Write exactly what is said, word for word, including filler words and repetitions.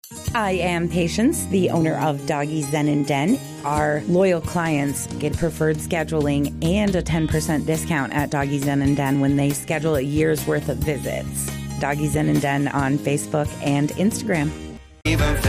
I am Patience, the owner of Doggy Zen and Den. Our loyal clients get preferred scheduling and a ten percent discount at Doggy Zen and Den when they schedule a year's worth of visits. Doggy Zen and Den on Facebook and Instagram. Even